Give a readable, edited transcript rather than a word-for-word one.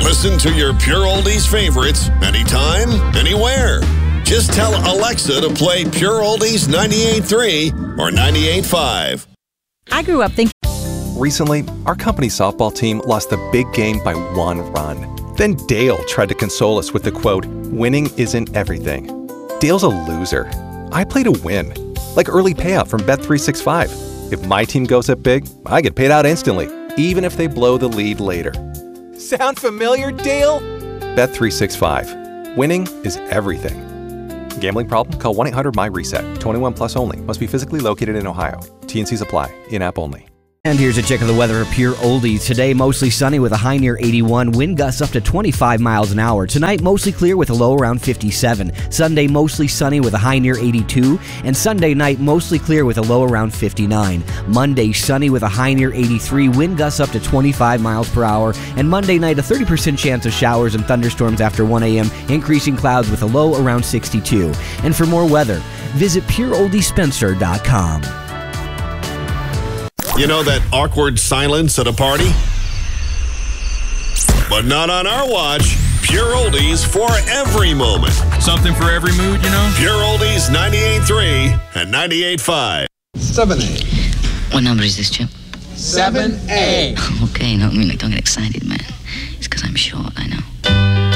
Listen to your Pure Oldies favorites anytime, anywhere. Just tell Alexa to play Pure Oldies 98.3 or 98.5. I grew up thinking... Recently, our company softball team lost the big game by 1 run. Then Dale tried to console us with the quote, "Winning isn't everything." Dale's a loser. I play to win. Like early payout from Bet365. If my team goes up big, I get paid out instantly, even if they blow the lead later. Sound familiar, Dale? Bet365. Winning is everything. Gambling problem? Call 1-800-MY-RESET. 21 plus only. Must be physically located in Ohio. T&Cs apply. In-app only. And here's a check of the weather for Pure Oldies. Today, mostly sunny with a high near 81. Wind gusts up to 25 miles an hour. Tonight, mostly clear with a low around 57. Sunday, mostly sunny with a high near 82. And Sunday night, mostly clear with a low around 59. Monday, sunny with a high near 83. Wind gusts up to 25 miles per hour. And Monday night, a 30% chance of showers and thunderstorms after 1 a.m. Increasing clouds with a low around 62. And for more weather, visit PureOldiesSpencer.com. You know that awkward silence at a party? But not on our watch. Pure Oldies for every moment. Something for every mood, you know? Pure Oldies 98.3 and 98.5. 7A. What number is this, Chip? 7A. Okay, no, don't get excited, man. It's because I'm short, I know.